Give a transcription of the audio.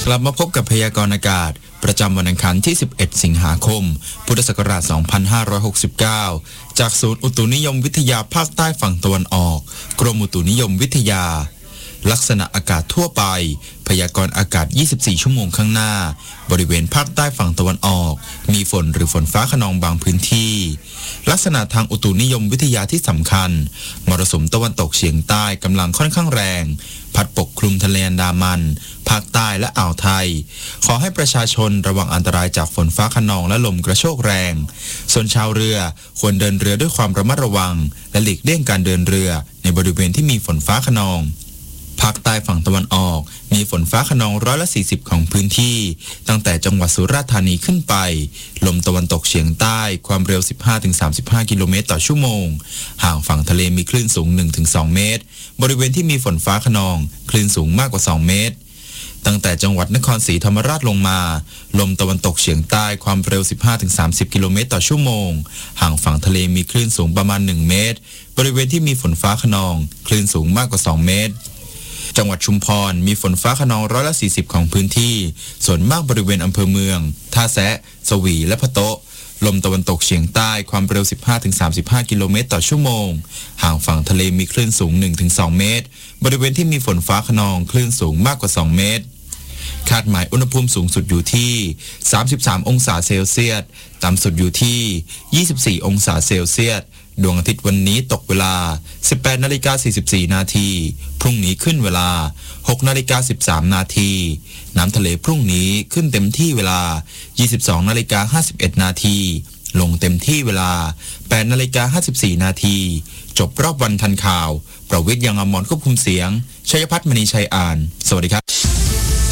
กลับมาพบกับพยากรณ์อากาศประจำวันอังคารที่11สิงหาคมพุทธศักราช2569จากศูนย์อุตุนิยมวิทยาภาคใต้ฝั่งตะวันออกกรมอุตุนิยมวิทยาลักษณะอากาศทั่วไปพยากรณ์อากาศ24ชั่วโมงข้างหน้าบริเวณภาคใต้ฝั่งตะวันออกมีฝนหรือฝนฟ้าคะนองบางพื้นที่ลักษณะทางอุตุนิยมวิทยาที่สำคัญมรสุมตะวันตกเฉียงใต้กำลังค่อนข้างแรงพัดปกคลุมทะเลอันดามันภาคใต้และอ่าวไทยขอให้ประชาชนระวังอันตรายจากฝนฟ้าคะนองและลมกระโชกแรงส่วนชาวเรือควรเดินเรือด้วยความระมัดระวังและหลีกเลี่ยงการเดินเรือในบริเวณที่มีฝนฟ้าคะนองภาคใต้ฝั่งตะวันออกมีฝนฟ้าคะนอง140ของพื้นที่ตั้งแต่จังหวัดสุราษฎร์ธานีขึ้นไปลมตะวันตกเฉียงใต้ความเร็ว 15-35 กิโลเมตรต่อชั่วโมงห่างฝั่งทะเลมีคลื่นสูง 1-2 เมตรบริเวณที่มีฝนฟ้าคะนองคลื่นสูงมากกว่า2 เมตรตั้งแต่จังหวัดนครศรีธรรมราชลงมาลมตะวันตกเฉียงใต้ความเร็ว 15-30 กิโลเมตรต่อชั่วโมงห่างฝั่งทะเลมีคลื่นสูงประมาณ1 เมตรบริเวณที่มีฝนฟ้าคะนองคลื่นสูงมากกว่า2 เมตรจังหวัดชุมพรมีฝนฟ้าคะนอง140ของพื้นที่ส่วนมากบริเวณอำเภอเมืองท่าแซะสวีและพะโต๊ะลมตะวันตกเฉียงใต้ความเร็ว 15-35 กิโลเมตรต่อชั่วโมงห่างฝั่งทะเลมีคลื่นสูง 1-2 เมตรบริเวณที่มีฝนฟ้าคะนองคลื่นสูงมากกว่า2 เมตรคาดหมายอุณหภูมิสูงสุดอยู่ที่33องศาเซลเซียสต่ำสุดอยู่ที่24องศาเซลเซียสดวงอาทิตย์วันนี้ตกเวลา 18:44 นาทีพรุ่งนี้ขึ้นเวลา 6:13 นาทีน้ำทะเลพรุ่งนี้ขึ้นเต็มที่เวลา 22:51 นาทีลงเต็มที่เวลา 8:54 นาทีจบรอบวันทันข่าวประวิตร ยังอมรควบคุมเสียงชัยพัฒน์ มณีชัยอ่านสวัสดีครับ